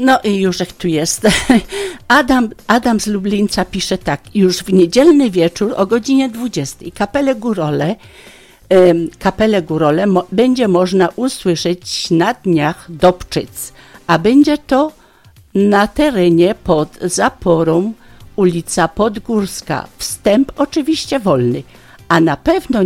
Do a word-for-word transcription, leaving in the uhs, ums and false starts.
No i już jak tu jest. Adam, Adam z Lublińca pisze tak. Już w niedzielny wieczór o godzinie dwudziestej kapelę Górole, kapelę Górole mo, będzie można usłyszeć na dniach Dobczyc, a będzie to na terenie pod zaporą ulica Podgórska. Wstęp oczywiście wolny, a na pewno